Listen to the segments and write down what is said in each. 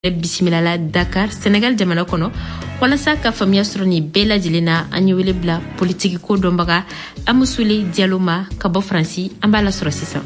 bisimilala Dakar Senegal jamana kono walasa ka famiya sɔrɔ ni bɛɛ lajɛlen na an ye wele bila politiki ko dɔnbaga Amusule Diallo ma ka bɔ Faransi an b'a la sɔrɔ sisan.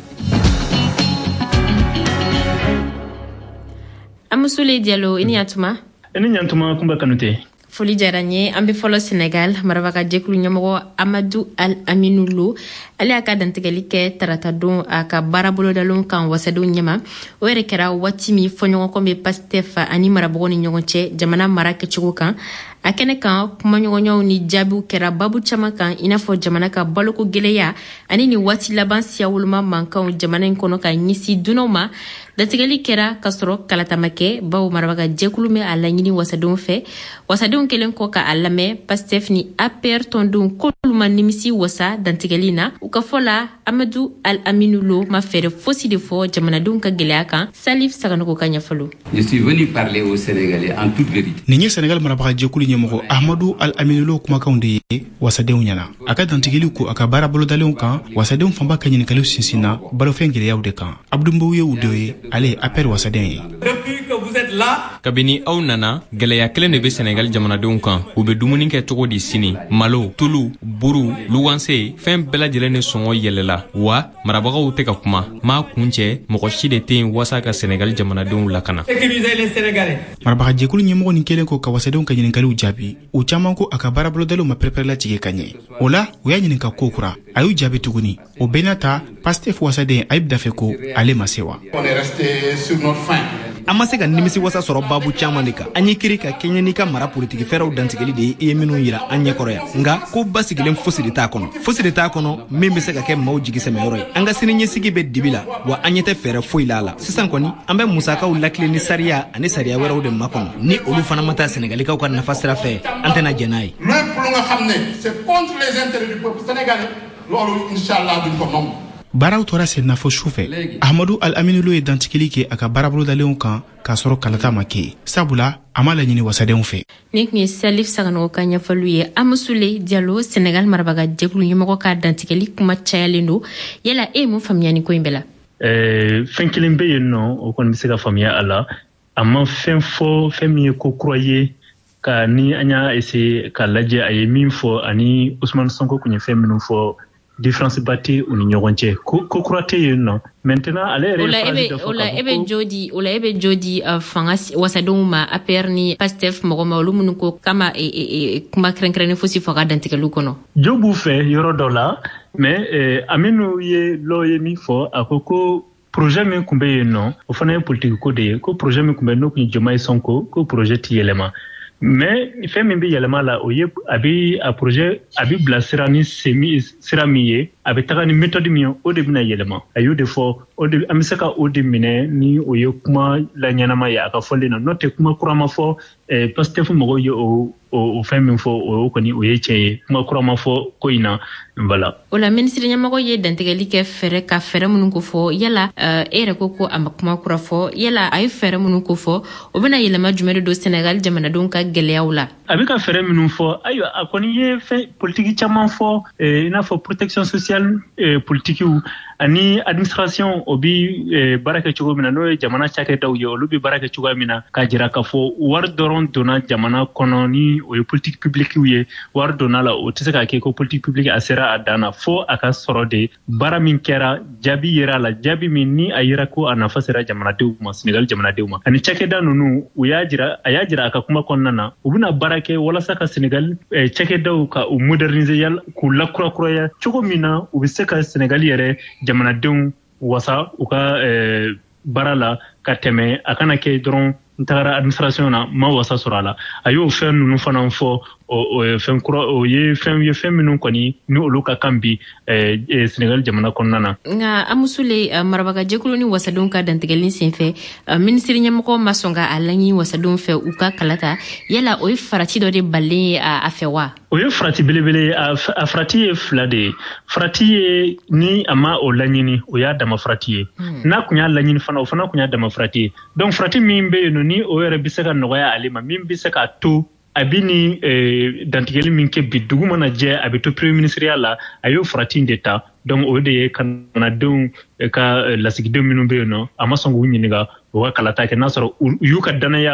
Amusule Diallo ini yatuma kumba kanute. Foli diyara n ye an bɛ fɔlɔ Senegal marabaga jɛkulu ɲɛmɔgɔ Amadou Al-Aminou Lo ale y'a ka dantigɛli kɛ tarata don a ka baara bolodalen kan wasadenw ɲɛma o yɛrɛ kɛra waati min fɔɲɔgɔnkɔ bɛ Pastef ani marabagaw ni ɲɔgɔn cɛ jamana mara kɛcogo kan a kɛnɛ kan kumaɲɔgɔnyaw ni jaabiw kɛra babu caman kan i n'a fɔ jamana ka baloko gɛlɛya ani ni waati laban siya woloma mankanw jamana in kɔnɔ ka ɲɛsin dunanw ma datigɛli kɛra ka sɔrɔ kalatama kɛ bawo marabaga jɛkulu bɛ a laɲini wasadenw fɛ wasadenw kelen kɔ ka a lamɛn Pastef ni APR tɔndenw k'olu ma nimisi wasa dantigɛli na u ka fɔ la Amadou Al-Aminou Lo ma fɛɛrɛ fosi de fɔ jamanadenw ka gɛlɛya kan Salif Saganogo ka ɲɛfɔlo. Je suis venu parler aux Sénégalais en toute vérité. Nin ye Senegal marabaga jɛkulu ɲɛmɔgɔ Amadou Al-Aminou Lo kumakanw de ye wasadenw ɲɛna a ka dantigɛliw ko a ka baara bolodalenw kan wasadenw fanba ka ɲininkaliw sinsinna balofɛn gɛlɛyaw de kan Abdou Mbow ye u dɔ ye ale ye APR wasaden ye. Kabini aw nana gɛlɛya kelen de bɛ Senegal jamanadenw kan u bɛ dumuni kɛ cogo di sini malo tulu buru luwanse fɛn bɛɛ lajɛlen ni sɔngɔ yɛlɛla wa marabagaw tɛ ka kuma maa kun cɛ mɔgɔ si de tɛ yen wasa ka Senegal jamanadenw lakana. Marabaga jɛkulu ɲɛmɔgɔ nin kelen ko ka wasadenw ka ɲininkaliw jaabi u caman ko a ka baara bolodaliw ma pɛrɛpɛrɛ latigɛ ka ɲɛ o la u y'a ɲininka ko kura a y'u jaabi tuguni o bɛɛ n'a ta Pastef wasaden Ayib Daffé ko ale ma se wa. An ma se ka nimisi wasa sɔrɔ babu caman de kan an ye kiri ka kɛɲɛ n'i ka mara politiki fɛɛrɛw dantigɛli de ye i ye minnu yira an ɲɛkɔrɔ yan nka ko basigilen fosi de t'a kɔnɔ min bɛ se ka kɛ maaw jigi sɛmɛyɔrɔ ye an ka sini ɲɛsigi bɛ dibi la wa an ɲɛ tɛ fɛɛrɛ foyi la sisan kɔni an bɛ musakaw lakile ni sariya ani sariya wɛrɛw de makɔnɔ ni olu fana ma taa Senegalikaw ka nafa sira fɛ an tɛna jɛn n'a ye. C'est contre les intérêts du peuple sénégalais loolu inshallah duñ ko nangu. Baaraw tora senna fo sufɛ Amadou Al-Aminou Lo ye dantigɛli kɛ a ka baara bolodalenw kan k'a sɔrɔ kalata ma kɛ sabula a ma laɲini wasadenw fɛ. Ni tun ye Salif Saganogo ka ɲɛfɔliw ye Amusule Diallo Senegal marabaga jɛkulu ɲɛmɔgɔ ka dantigɛli kuma cayalen don yala e ye mun faamuya ni ko in bɛɛ la. Fɛn kelen bɛ yen nɔ o kɔni bɛ se ka faamuya a la a ma fɛn fɔ fɛn min ye ko kura ye ka ni an y'a essayer ka lajɛ a ye min fɔ ani Ousmane Sonko kun ye fɛn minnu fɔ différence ba tɛ u ni ɲɔgɔn cɛ ko kura tɛ yen nɔ maintenant ale yɛrɛ e bɛ jodi fanga wasadenw ma APR ni Pastef mɔgɔ ma olu minnu ko kama kuma kɛrɛnkɛrɛnnen fosi fɔ ka dantigɛliw kɔnɔ. Jo b'u fɛ yɔrɔ dɔ la mais Aminou ye Lo ye min fɔ a ko projet min tun bɛ yen nɔ o fana ye politique ko de ye ko projet min tun bɛ n'o tun ye Diomaye Sonko ko projet tɛ yɛlɛma. Mais fɛn min bɛ yɛlɛma la o ye a projet a bɛ bila sira min ye a bɛ taga ni méthode min ye o de bɛna yɛlɛma a y'o de fɔ an bɛ se ka o de minɛ ni o ye kuma la ɲɛnama ye a ka fɔlen na n'o tɛ kuma kura ma fɔ Pastef mɔgɔw ye o fɛn min fɔ o kɔni o ye tiɲɛ ye kuma kura ma fɔ ko in na voilà. O la ministre ɲɛmɔgɔ ye dantigɛli kɛ fɛɛrɛ minnu ko fɔ yala e yɛrɛ ko a ma kuma kura fɔ yala a ye fɛɛrɛ minnu ko fɔ o bɛna yɛlɛma jumɛn de don Senegal jamanadenw ka gɛlɛyaw la. A bɛ ka fɛɛrɛ minnu fɔ ayiwa a kɔni ye fɛn politiki caman fɔ i n'a fɔ protection sociale politikiw ani administration o bi baara kɛ cogo min na n'o ye jamana cakɛdaw ye olu bi baara kɛ cogoya min na k'a jira k'a fɔ wari dɔrɔn donna jamana kɔnɔ ni o ye politique publique ye wari donna la o tɛ se k'a kɛ ko politique publique a sera a dan na fo a ka sɔrɔ de baara min kɛra jaabi yera a la jaabi min ni a yera ko a nafa sera jamanadenw ma Senegal jamanadenw ma ani cakɛda ninnu a y'a jira a ka kuma kɔnɔna na u bɛna baara kɛ walasa ka Senegal cakɛdaw ka u moderniser k'u lakurakuraya cogo min na u bɛ se ka Senegal yɛrɛ jamanadenw wasa u ka baara la ka tɛmɛ a kana kɛ dɔrɔn n tagara administration na ma wasa sɔrɔ a la a y'o fɛn ninnu fana fɔ fɛn kura o ye fɛn minnu kɔni ni olu ka kan bi Senegal jamana kɔnɔna na. Nka Amusule marabaga jɛkulu ni wasadenw ka dantigɛli senfɛ minisiri ɲɛmɔgɔ ma sɔn ka a laɲini wasadenw fɛ u ka kalata yala o ye farati dɔ de balen ye a fɛ wa. O ye farati belebele a farati ye fila de ye farati ye ni a ma o laɲini o y'a dama farati ye n'a kun y'a laɲini fana o fana kun y'a dama farati ye donc farati min bɛ yen ni o yɛrɛ bɛ se ka nɔgɔya ale ma min bɛ se k'a to a bɛ ni dantigɛli min kɛ bi dugu mana jɛ a bɛ to premier ministeriya la a y'o farati de ta donc o de ye kanadenw ka lasigidenw minnu bɛ yen nɔ a ma sɔn k'u ɲininka u ka kalata kɛ n'a sɔrɔ u y'u ka danaya